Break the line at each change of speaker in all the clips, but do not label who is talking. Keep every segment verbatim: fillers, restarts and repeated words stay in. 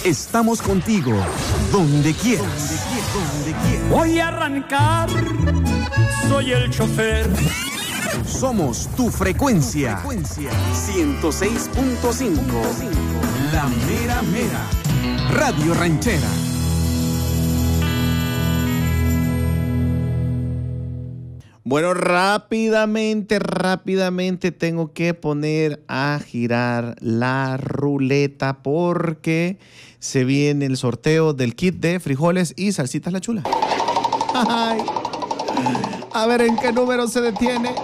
Estamos contigo, donde quieras. Donde quieras, donde quieras.
Voy a arrancar, soy el chofer.
Somos tu frecuencia. ciento seis punto cinco. La mera mera. Radio Ranchera.
Bueno, rápidamente, rápidamente tengo que poner a girar la ruleta porque se viene el sorteo del kit de frijoles y salsitas La Chula. Ay. A ver en qué número se detiene.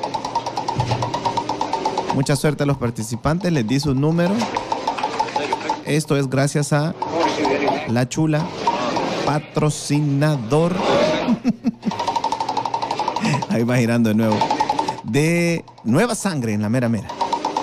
Mucha suerte a los participantes, les di su número. Esto es gracias a La Chula, patrocinador. Ahí va girando de nuevo. De Nueva Sangre en la mera mera.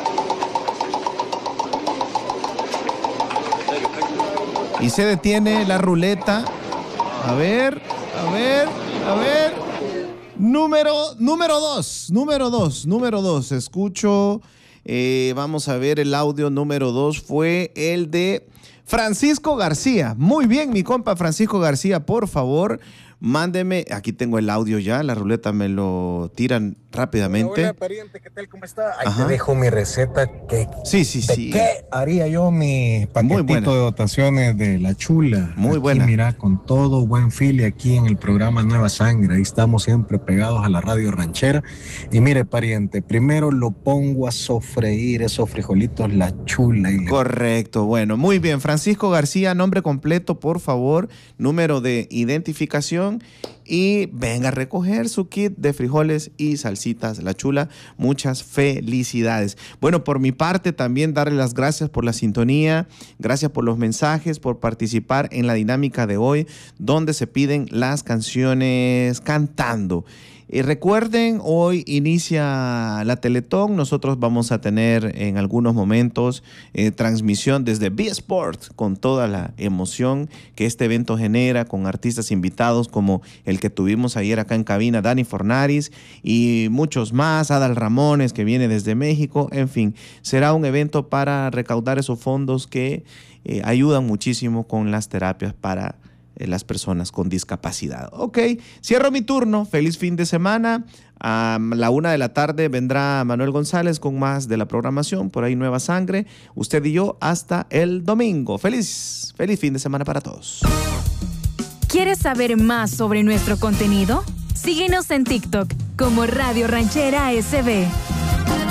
Y se detiene la ruleta. A ver, a ver, a ver. Número, número dos, número dos, número dos. Escucho, eh, vamos a ver el audio número dos. Fue el de Francisco García. Muy bien, mi compa Francisco García, por favor, mándeme. Aquí tengo el audio ya, la ruleta me lo tiran rápidamente.
Hola, pariente, ¿qué tal? ¿Cómo está? Ahí
Ajá.
te dejo mi receta. Que,
sí, sí,
de
sí.
¿Qué haría yo mi paquetito de dotaciones de La Chula?
Muy
aquí,
buena.
Mira, con todo buen fili aquí en el programa Nueva Sangre. Ahí estamos siempre pegados a la radio ranchera. Y mire, pariente, primero lo pongo a sofreír esos frijolitos La Chula. Y
Correcto, bueno, muy bien. Francisco García, nombre completo, por favor, número de identificación y venga a recoger su kit de frijoles y salsitas La Chula. Muchas felicidades. Bueno, por mi parte también darle las gracias por la sintonía, gracias por los mensajes, por participar en la dinámica de hoy, donde se piden las canciones cantando. Y recuerden, hoy inicia la Teletón. Nosotros vamos a tener en algunos momentos eh, transmisión desde B-Sport con toda la emoción que este evento genera, con artistas invitados como el que tuvimos ayer acá en cabina, Dani Fornaris y muchos más, Adal Ramones que viene desde México. En fin, será un evento para recaudar esos fondos que eh, ayudan muchísimo con las terapias para las personas con discapacidad. Ok, cierro mi turno. Feliz fin de semana. A la una de la tarde vendrá Manuel González con más de la programación. Por ahí Nueva Sangre. Usted y yo hasta el domingo. Feliz, feliz fin de semana para todos.
¿Quieres saber más sobre nuestro contenido? Síguenos en TikTok como Radio Ranchera S B.